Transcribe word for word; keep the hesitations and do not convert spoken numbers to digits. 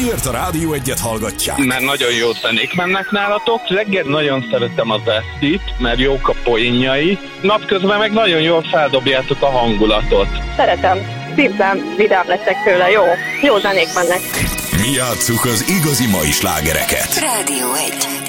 Miért a Rádió Egyet hallgatják? Mert nagyon jó zenék mennek nálatok. Reggel nagyon szeretem az Esztit, mert jók a poénjai. Napközben meg nagyon jól feldobjátok a hangulatot. Szeretem. Szívben vidám leszek tőle. Jó. Jó zenék mennek. Mi játsszuk az igazi mai slágereket. Rádió egy.